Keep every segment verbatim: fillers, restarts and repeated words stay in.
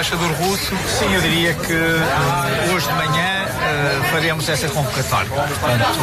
embaixador russo, sim, eu diria que uh, hoje de manhã uh, faremos essa convocatória. Portanto,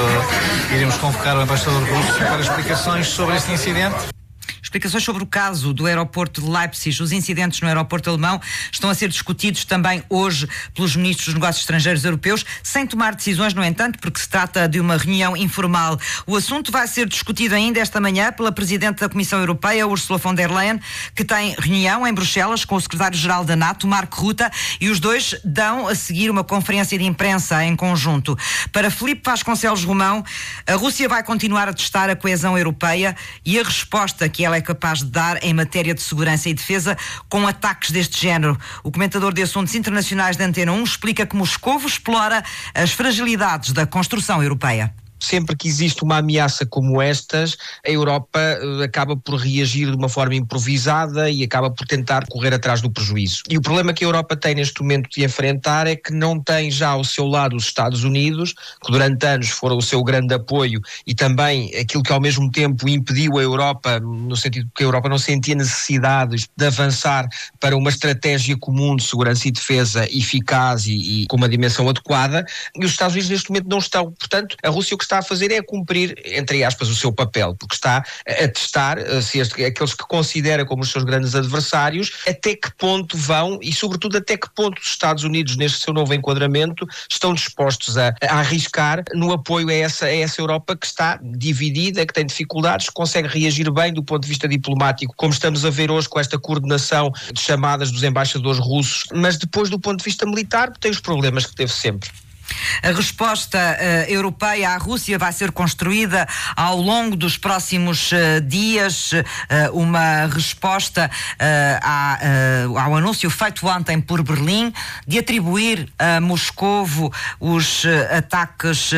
uh, iremos convocar o embaixador russo para explicações sobre este incidente. Explicações sobre o caso do aeroporto de Leipzig. Os incidentes no aeroporto alemão estão a ser discutidos também hoje pelos ministros dos negócios estrangeiros europeus, sem tomar decisões, no entanto, porque se trata de uma reunião informal. O assunto vai ser discutido ainda esta manhã pela Presidente da Comissão Europeia, Ursula von der Leyen, que tem reunião em Bruxelas com o Secretário-Geral da NATO, Mark Rutte, e os dois dão a seguir uma conferência de imprensa em conjunto. Para Filipe Vasconcelos Romão, a Rússia vai continuar a testar a coesão europeia e a resposta que ela é capaz de dar em matéria de segurança e defesa com ataques deste género. O comentador de assuntos internacionais da Antena um explica que Moscovo explora as fragilidades da construção europeia. Sempre que existe uma ameaça como estas, a Europa uh, acaba por reagir de uma forma improvisada e acaba por tentar correr atrás do prejuízo. E o problema que a Europa tem neste momento de enfrentar é que não tem já ao seu lado os Estados Unidos, que durante anos foram o seu grande apoio, e também aquilo que ao mesmo tempo impediu a Europa, no sentido que a Europa não sentia necessidade de avançar para uma estratégia comum de segurança e defesa eficaz e, e com uma dimensão adequada, e os Estados Unidos neste momento não estão. Portanto, a Rússia o que está a fazer é cumprir, entre aspas, o seu papel, porque está a testar se este, aqueles que considera como os seus grandes adversários, até que ponto vão e, sobretudo, até que ponto os Estados Unidos, neste seu novo enquadramento, estão dispostos a, a arriscar no apoio a essa, a essa Europa que está dividida, que tem dificuldades, que consegue reagir bem do ponto de vista diplomático, como estamos a ver hoje com esta coordenação de chamadas dos embaixadores russos, mas depois do ponto de vista militar tem os problemas que teve sempre. A resposta uh, europeia à Rússia vai ser construída ao longo dos próximos uh, dias, uh, uma resposta uh, à, uh, ao anúncio feito ontem por Berlim de atribuir a Moscovo os uh, ataques uh,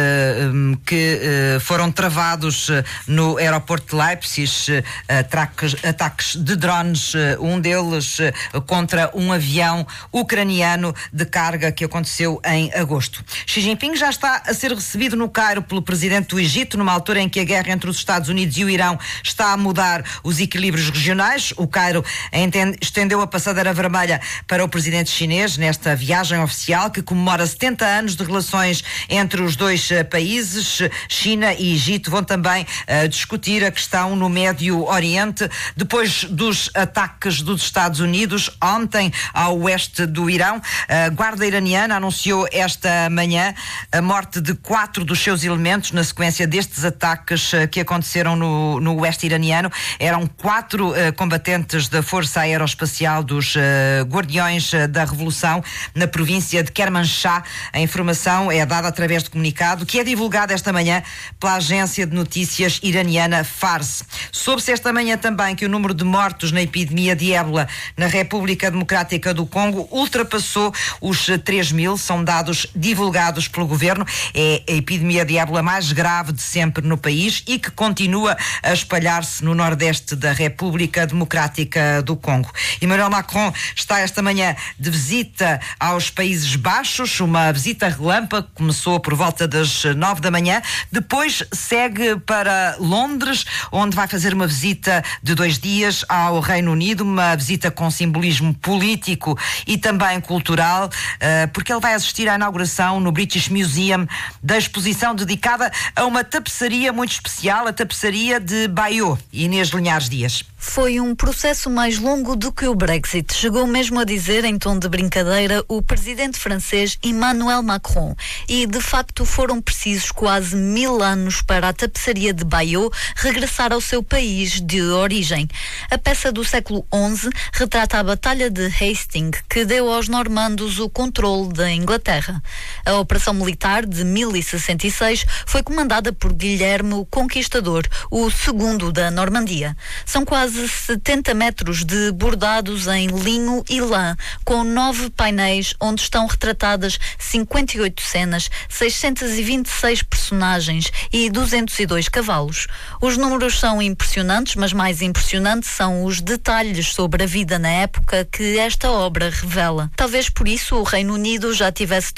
um, que uh, foram travados uh, no aeroporto de Leipzig, uh, ataques, ataques de drones, uh, um deles uh, contra um avião ucraniano de carga que aconteceu em agosto. Xi Jinping já está a ser recebido no Cairo pelo presidente do Egito, numa altura em que a guerra entre os Estados Unidos e o Irão está a mudar os equilíbrios regionais. O Cairo estendeu a passadeira vermelha para o presidente chinês nesta viagem oficial que comemora setenta anos de relações entre os dois países. China e Egito vão também uh, discutir a questão no Médio Oriente, depois dos ataques dos Estados Unidos ontem ao oeste do Irão. A Guarda Iraniana anunciou esta manhã a morte de quatro dos seus elementos na sequência destes ataques uh, que aconteceram no, no oeste iraniano. Eram quatro uh, combatentes da Força Aeroespacial dos uh, Guardiões uh, da Revolução na província de Kermanshah. A informação é dada através de comunicado que é divulgado esta manhã pela agência de notícias iraniana Fars. Soube-se esta manhã também que o número de mortos na epidemia de ébola na República Democrática do Congo ultrapassou os três mil. São dados divulgados pelo governo. É a epidemia de ébola mais grave de sempre no país e que continua a espalhar-se no nordeste da República Democrática do Congo. Emmanuel Macron está esta manhã de visita aos Países Baixos, uma visita relâmpago, começou por volta das nove da manhã, depois segue para Londres, onde vai fazer uma visita de dois dias ao Reino Unido, uma visita com simbolismo político e também cultural, porque ele vai assistir à inauguração no British Museum da exposição dedicada a uma tapeçaria muito especial, a tapeçaria de Bayeux. Inês Linhares Dias. Foi um processo mais longo do que o Brexit. Chegou mesmo a dizer, em tom de brincadeira, o presidente francês Emmanuel Macron. E, de facto, foram precisos quase mil anos para a tapeçaria de Bayeux regressar ao seu país de origem. A peça do século onze retrata a Batalha de Hastings, que deu aos normandos o controle da Inglaterra. A operação militar de mil e sessenta e seis foi comandada por Guilherme o Conquistador, o segundo da Normandia. São quase setenta metros de bordados em linho e lã, com nove painéis onde estão retratadas cinquenta e oito cenas, seiscentos e vinte e seis personagens e duzentos e dois cavalos. Os números são impressionantes, mas mais impressionantes são os detalhes sobre a vida na época que esta obra revela. Talvez por isso o Reino Unido já tivesse demonstrado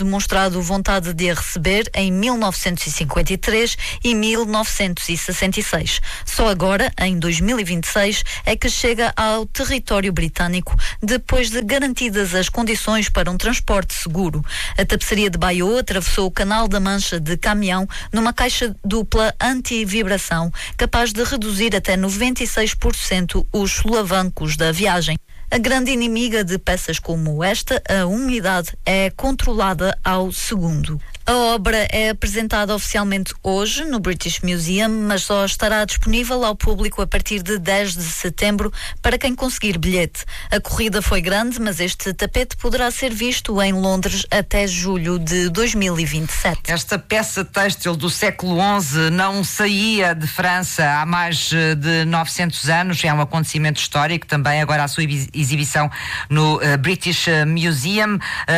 mostrado vontade de a receber em mil novecentos e cinquenta e três e mil novecentos e sessenta e seis. Só agora, em dois mil e vinte e seis, é que chega ao território britânico, depois de garantidas as condições para um transporte seguro. A tapeçaria de Bayeux atravessou o Canal da Mancha de caminhão numa caixa dupla anti-vibração, capaz de reduzir até noventa e seis por cento os solavancos da viagem. A grande inimiga de peças como esta, a umidade, é controlada ao segundo. A obra é apresentada oficialmente hoje no British Museum, mas só estará disponível ao público a partir de dez de setembro para quem conseguir bilhete. A corrida foi grande, mas este tapete poderá ser visto em Londres até julho de dois mil e vinte e sete. Esta peça têxtil do século onze não saía de França há mais de novecentos anos. É um acontecimento histórico, também agora a sua exibição no uh, British Museum. Uh,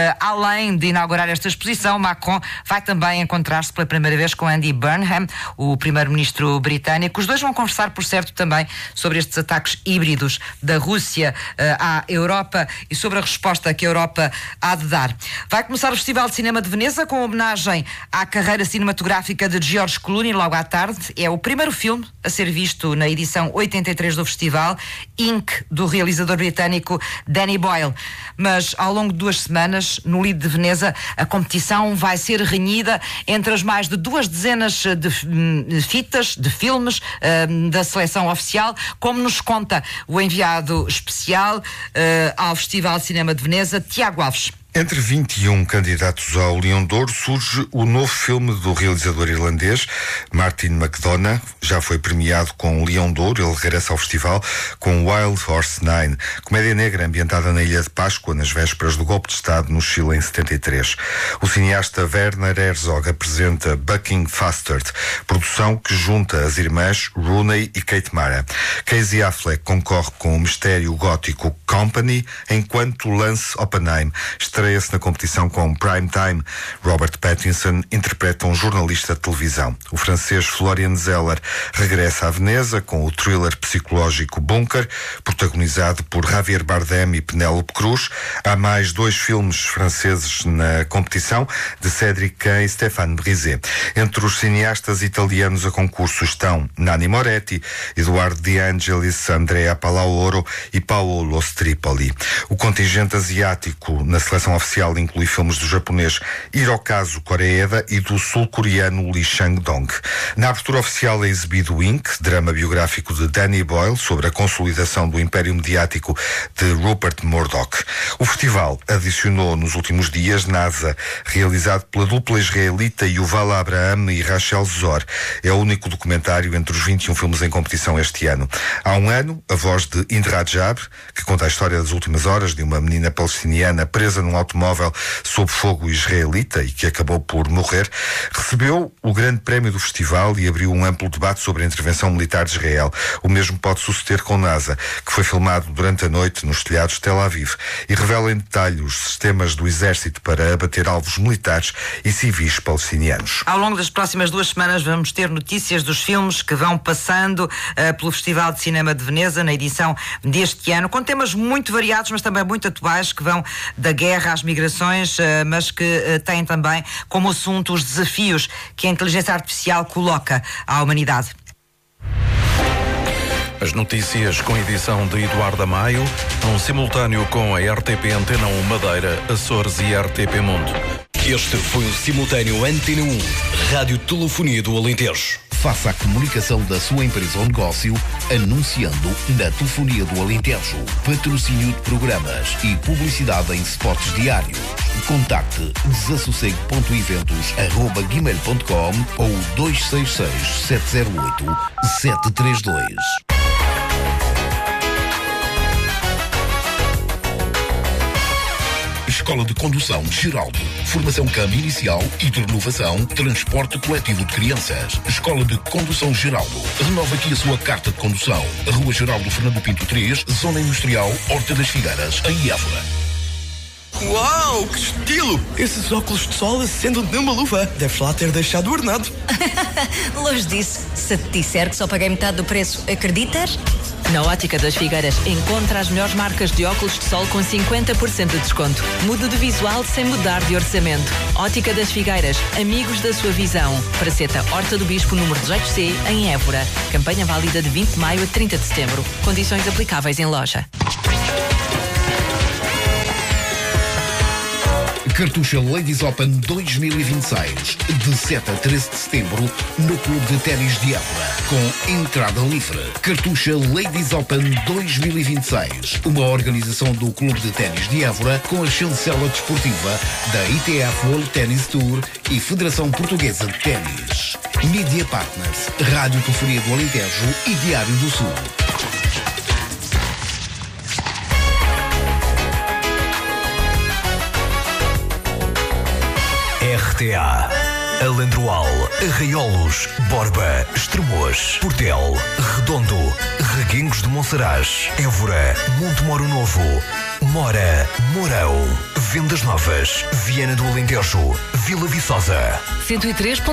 além de inaugurar esta exposição, Macron vai também encontrar-se pela primeira vez com Andy Burnham, o primeiro-ministro britânico. Os dois vão conversar, por certo, também sobre estes ataques híbridos da Rússia uh, à Europa e sobre a resposta que a Europa há de dar. Vai começar o Festival de Cinema de Veneza com homenagem à carreira cinematográfica de George Clooney logo à tarde. É o primeiro filme a ser visto na edição oitenta e três do festival, Ink, do realizador britânico Danny Boyle. Mas ao longo de duas semanas, no Lido de Veneza, a competição vai ser renhida entre as mais de duas dezenas de fitas, de filmes uh, da seleção oficial, como nos conta o enviado especial uh, ao Festival de Cinema de Veneza, Tiago Alves. Entre vinte e um candidatos ao Leão de Ouro surge o novo filme do realizador irlandês Martin McDonagh. Já foi premiado com o Leão de Ouro. Ele regressa ao festival com Wild Horse Nine, comédia negra ambientada na Ilha de Páscoa, nas vésperas do golpe de Estado no Chile em setenta e três. O cineasta Werner Herzog apresenta Bucking Fastard, produção que junta as irmãs Rooney e Kate Mara. Casey Affleck concorre com o mistério gótico Company, enquanto Lance Oppenheim estreia-se na competição com Prime Time. Robert Pattinson interpreta um jornalista de televisão. O francês Florian Zeller regressa a Veneza com o thriller psicológico Bunker, protagonizado por Javier Bardem e Penélope Cruz. Há mais dois filmes franceses na competição, de Cédric Kahn e Stéphane Brisé. Entre os cineastas italianos a concurso estão Nanni Moretti, Eduardo De Angelis, Andrea Palaoro e Paolo Stripoli. O contingente asiático na seleção oficial inclui filmes do japonês Hirokazu Koreeda e do sul-coreano Lee Chang-dong. Na abertura oficial é exibido Ink, drama biográfico de Danny Boyle sobre a consolidação do império mediático de Rupert Murdoch. O festival adicionou nos últimos dias NASA, realizado pela dupla israelita Yuval Abraham e Rachel Zor. É o único documentário entre os vinte e um filmes em competição este ano. Há um ano, a voz de Hind Rajab, que conta a história das últimas horas de uma menina palestiniana presa num automóvel sob fogo israelita e que acabou por morrer, recebeu o grande prémio do festival e abriu um amplo debate sobre a intervenção militar de Israel. O mesmo pode suceder com NASA, que foi filmado durante a noite nos telhados de Tel Aviv e revela em detalhe os sistemas do exército para abater alvos militares e civis palestinianos. Ao longo das próximas duas semanas vamos ter notícias dos filmes que vão passando uh, pelo Festival de Cinema de Veneza na edição deste ano, com temas muito variados, mas também muito atuais, que vão da guerra às migrações, uh, mas que uh, têm também como assunto os desafios que a inteligência artificial coloca à humanidade. As notícias com edição de Eduardo Amaio, num simultâneo com a R T P Antena um Madeira, Açores e R T P Mundo. Este foi o simultâneo Antena um, Rádio Telefonia do Alentejo. Faça a comunicação da sua empresa ou negócio anunciando na Telefonia do Alentejo. Patrocínio de programas e publicidade em spots diários. Contacte desassossego ponto eventos arroba gmail ponto com ou dois seis seis, sete zero oito, sete três dois. Escola de Condução Geraldo. Formação câmbio inicial e de renovação. Transporte coletivo de crianças. Escola de Condução Geraldo. Renova aqui a sua carta de condução. Rua Geraldo Fernando Pinto três, Zona Industrial, Horta das Figueiras, em Évora. Uau, que estilo! Esses óculos de sol acendem numa luva. Deves lá ter deixado ornado. Longe disso. Se te disser que só paguei metade do preço, acreditas? Na Ótica das Figueiras, encontra as melhores marcas de óculos de sol com cinquenta por cento de desconto. Mude de visual sem mudar de orçamento. Ótica das Figueiras, amigos da sua visão. Praceta Horta do Bispo, número dezoito C, em Évora. Campanha válida de vinte de maio a trinta de setembro. Condições aplicáveis em loja. Cartucha Ladies Open dois mil e vinte e seis, de sete a treze de setembro, no Clube de Ténis de Évora, com entrada livre. Cartucha Ladies Open dois mil e vinte e seis, uma organização do Clube de Ténis de Évora, com a chancela desportiva da I T F World Tennis Tour e Federação Portuguesa de Ténis. Media Partners, Rádio Telefonia do Alentejo e Diário do Sul. R T A, Alandroal, Arraiolos, Borba, Estremoz, Portel, Redondo, Reguengos de Monsaraz, Évora, Montemoro Novo, Mora, Mourão, Vendas Novas, Viana do Alentejo, Vila Viçosa. cento e três